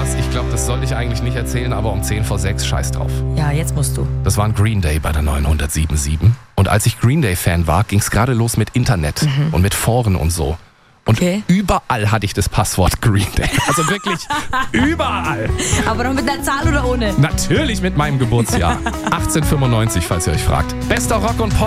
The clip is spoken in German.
was, ich glaube, das sollte ich eigentlich nicht erzählen, aber um 5:10, scheiß drauf. Ja, jetzt musst du. Das war ein Green Day bei der 907.7. Und als ich Green Day-Fan war, ging es gerade los mit Internet und mit Foren und so. Und überall hatte ich das Passwort Green Day. Also wirklich überall. Aber noch mit einer Zahl oder ohne? Natürlich mit meinem Geburtsjahr. 1895, falls ihr euch fragt. Bester Rock und Pop.